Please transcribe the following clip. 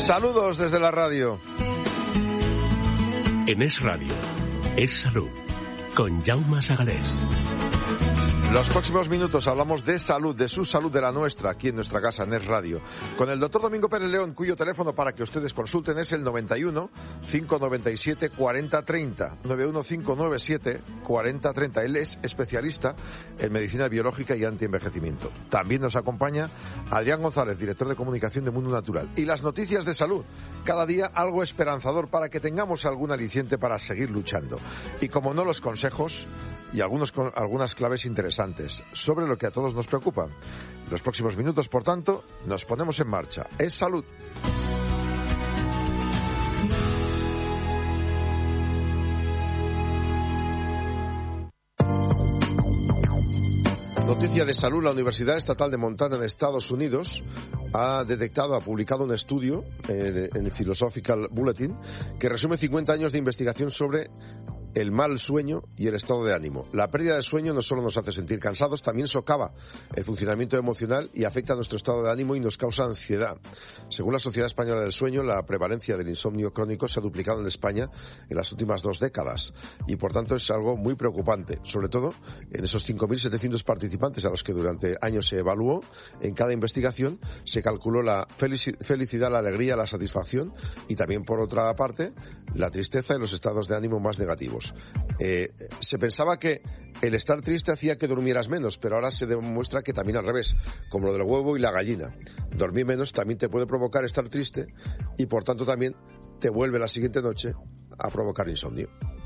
Saludos desde la radio. En Es Radio, Es Salud, con Jaume Sagalés. Los próximos minutos hablamos de salud, de su salud, de la nuestra, aquí en nuestra casa, en Es Radio, con el doctor Domingo Pérez León, cuyo teléfono para que ustedes consulten es el 91 597 4030, 91 597 4030. Él es especialista en medicina biológica y antienvejecimiento. También nos acompaña Adrián González, director de comunicación de Mundo Natural. Y las noticias de salud, cada día algo esperanzador para que tengamos algún aliciente para seguir luchando. Y como no, los consejos y algunas claves interesantes sobre lo que a todos nos preocupa. En los próximos minutos, por tanto, nos ponemos en marcha. Es salud. Noticia de salud. La Universidad Estatal de Montana en Estados Unidos ha publicado un estudio en el Philosophical Bulletin que resume 50 años de investigación sobre el mal sueño y el estado de ánimo. La pérdida de sueño no solo nos hace sentir cansados, también socava el funcionamiento emocional y afecta a nuestro estado de ánimo y nos causa ansiedad. Según la Sociedad Española del Sueño, la prevalencia del insomnio crónico se ha duplicado en España en las últimas 2 décadas y, por tanto, es algo muy preocupante, sobre todo en esos 5.700 participantes a los que durante años se evaluó. En cada investigación se calculó la felicidad, la alegría, la satisfacción y también, por otra parte, la tristeza y los estados de ánimo más negativos. Se pensaba que el estar triste hacía que durmieras menos, pero ahora se demuestra que también al revés, como lo del huevo y la gallina. Dormir menos también te puede provocar estar triste y por tanto también te vuelve la siguiente noche a provocar insomnio.